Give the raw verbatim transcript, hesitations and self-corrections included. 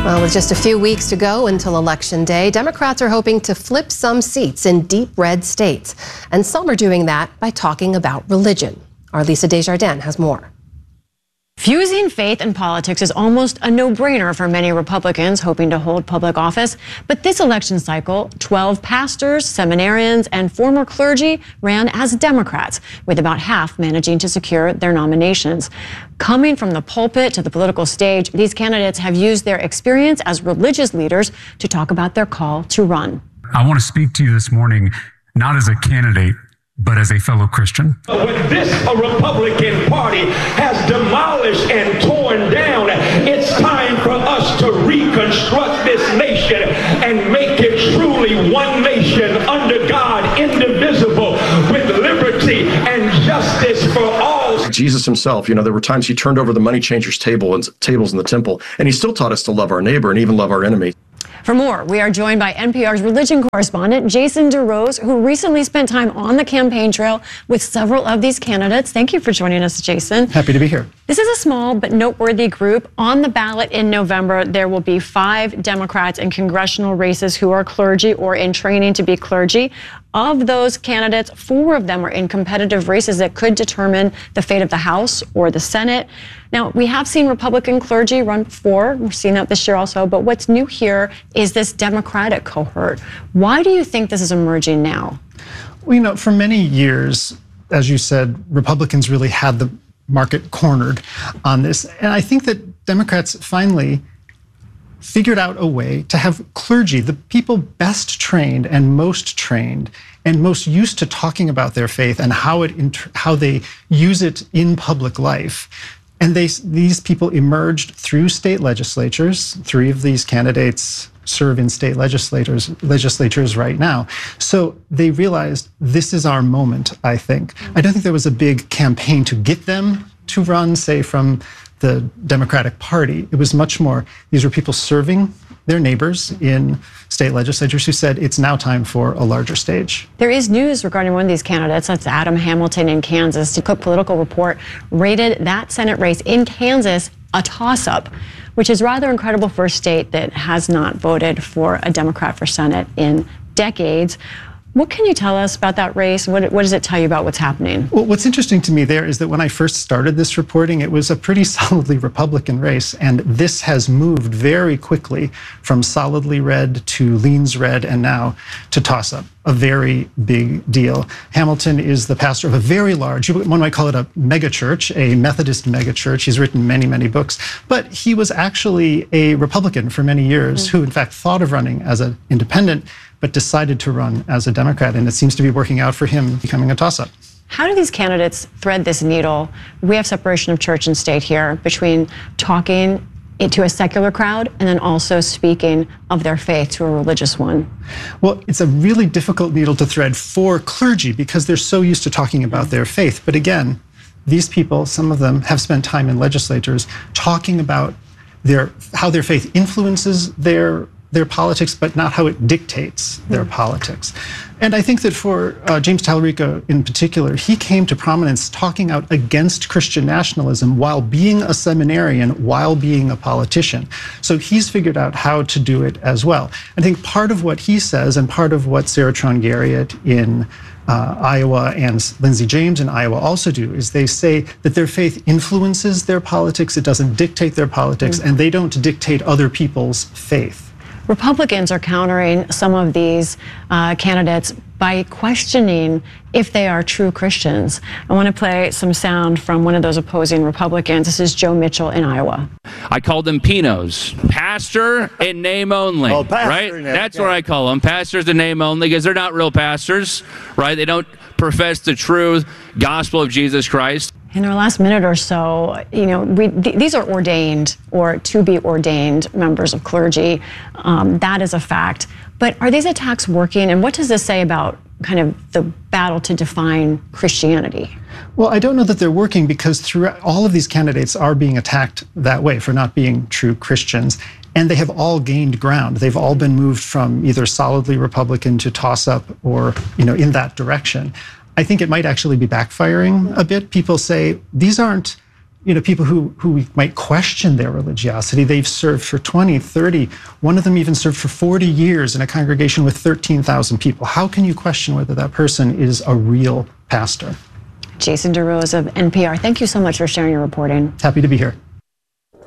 Well, with just a few weeks to go until Election Day, Democrats are hoping to flip some seats in deep red states. And some are doing that by talking about religion. Our Lisa Desjardins has more. Fusing faith and politics is almost a no-brainer for many Republicans hoping to hold public office. But this election cycle, twelve pastors, seminarians, and former clergy ran as Democrats, with about half managing to secure their nominations. Coming from the pulpit to the political stage, these candidates have used their experience as religious leaders to talk about their call to run. I want to speak to you this morning, not as a candidate, but as a fellow Christian. When this a Republican Party has demolished and torn down, it's time for us to reconstruct this nation and make it truly one nation under God, indivisible, with liberty and justice for all. Jesus himself, you know, there were times he turned over the money changers' table and tables in the temple, and he still taught us to love our neighbor and even love our enemy. For more, we are joined by N P R's religion correspondent, Jason DeRose, who recently spent time on the campaign trail with several of these candidates. Thank you for joining us, Jason. Happy to be here. This is a small but noteworthy group. On the ballot in November, there will be five Democrats in congressional races who are clergy or in training to be clergy. Of those candidates, four of them are in competitive races that could determine the fate of the House or the Senate. Now, we have seen Republican clergy run for, we've seen that this year also, but what's new here is this Democratic cohort. Why do you think this is emerging now? Well, you know, for many years, as you said, Republicans really had the market cornered on this. And I think that Democrats finally figured out a way to have clergy, the people best trained and most trained and most used to talking about their faith and how it inter- how they use it in public life. And they, these people emerged through state legislatures. Three of these candidates serve in state legislators, legislatures right now. So they realized this is our moment, I think. I don't think there was a big campaign to get them to run, say, from the Democratic Party. It was much more, these were people serving their neighbors in state legislatures who said it's now time for a larger stage. There is news regarding one of these candidates. That's Adam Hamilton in Kansas. The Cook Political Report rated that Senate race in Kansas a toss-up, which is rather incredible for a state that has not voted for a Democrat for Senate in decades. What can you tell us about that race? What, what does it tell you about what's happening? Well, what's interesting to me there is that when I first started this reporting, it was a pretty solidly Republican race, and this has moved very quickly from solidly red to leans red and now to toss-up. A very big deal. Hamilton is the pastor of a very large, one might call it a mega church, a Methodist mega church. He's written many, many books, but he was actually a Republican for many years mm-hmm. who in fact thought of running as an independent, but decided to run as a Democrat, and it seems to be working out for him, becoming a toss-up. How do these candidates thread this needle? We have separation of church and state here between talking to a secular crowd and then also speaking of their faith to a religious one. Well, it's a really difficult needle to thread for clergy because they're so used to talking about their faith. But again, these people, some of them have spent time in legislatures talking about their how their faith influences their their politics, but not how it dictates their mm. politics. And I think that for uh, James Talarico in particular, he came to prominence talking out against Christian nationalism while being a seminarian, while being a politician. So he's figured out how to do it as well. I think part of what he says and part of what Sarah Tron-Garriott in uh, Iowa and Lindsey James in Iowa also do is they say that their faith influences their politics, it doesn't dictate their politics, mm. and they don't dictate other people's faith. Republicans are countering some of these uh, candidates by questioning if they are true Christians. I want to play some sound from one of those opposing Republicans. This is Joe Mitchell in Iowa. I call them Pinos, pastor in name only, oh, pastor, right? name, That's yeah. what I call them, pastors in name only, because they're not real pastors, right? They don't profess the true gospel of Jesus Christ. In our last minute or so, you know, we, th these are ordained or to be ordained members of clergy. Um, that is a fact. But are these attacks working? And what does this say about kind of the battle to define Christianity? Well, I don't know that they're working because throughout, all of these candidates are being attacked that way for not being true Christians. And they have all gained ground. They've all been moved from either solidly Republican to toss-up or, you know, in that direction. I think it might actually be backfiring a bit. People say these aren't you know, people who, who we might question their religiosity. They've served for twenty, thirty, one of them even served for forty years in a congregation with thirteen thousand people. How can you question whether that person is a real pastor? Jason DeRose of N P R, thank you so much for sharing your reporting. Happy to be here.